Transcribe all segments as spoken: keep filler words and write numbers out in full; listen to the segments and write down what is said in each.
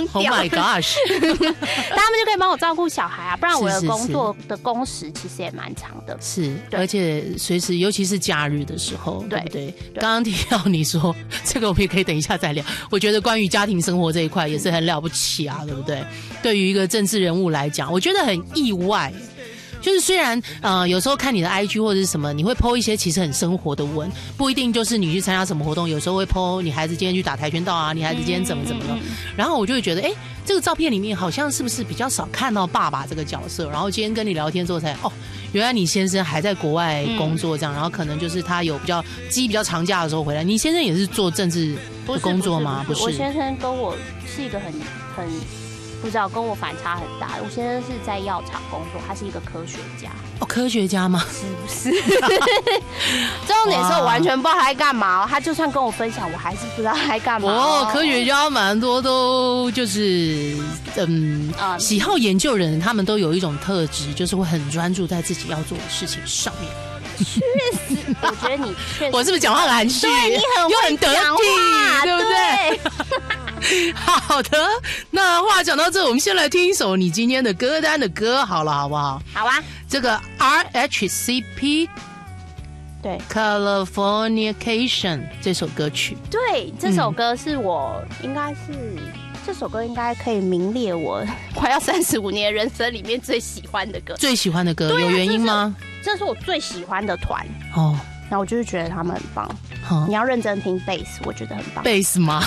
Oh my gosh 他们就可以帮我照顾小孩啊，不然我的工作的工时其实也蛮长的。 是，而且随时尤其是假日的时候， 对, 对不对？刚刚提到你说这个我们也可以等一下再聊，我觉得关于家庭生活这一块也是很了不起啊，对不对？对于一个政治人物来讲，我觉得很意外，就是虽然呃有时候看你的 I G 或者是什么，你会 po 一些其实很生活的文，不一定就是你去参加什么活动，有时候会 po 你孩子今天去打跆拳道啊，你孩子今天怎么怎么了，然后我就会觉得哎，这个照片里面好像是不是比较少看到爸爸这个角色，然后今天跟你聊天之后才哦，原来你先生还在国外工作这样，然后可能就是他有比较鸡比较长假的时候回来，你先生也是做政治的工作吗？ 不是，不是，不是，我先生跟我是一个很很不知道跟我反差很大的，我先生是在药厂工作，他是一个科学家。 哦，科学家吗？ 是不是？重点是我完全不知道他在干嘛，他就算跟我分享，我还是不知道他在干嘛。 哦，科学家蛮多都就是嗯，嗯喜好研究人，他们都有一种特质，就是会很专注在自己要做的事情上面。 确实，我觉得你确实， 我是不是讲话很含蓄？ 对，你很又很得体，对不对？好的，那话讲到这，我们先来听一首你今天的歌单的歌，好了，好不好？ 好啊。 这个 R H C P 对 Californication 这首歌曲， 对，这首歌是我、嗯、应该是这首歌应该可以名列我快要三十五年人生里面最喜欢的歌。 最喜欢的歌、啊、有原因吗？ 这 是, 这是我最喜欢的团哦。 然后我就是觉得他们很棒，哦、你要认真听 bass， 我觉得很棒。 bass 吗？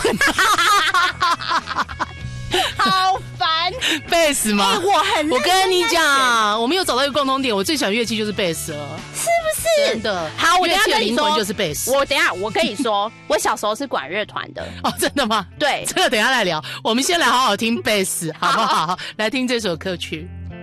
好烦 bass 吗、 欸？我很我跟你讲，我们有找到一个共同点，我最喜欢乐器就是 bass 了， 是不是？ 真的。 好，我等一下跟你说， 就是 bass。 我等一下我跟你说，我小时候是管乐团的。 哦，真的吗？ 对， 这个等一下来聊。我们先来好好听 bass， 好不好？来听这首歌曲。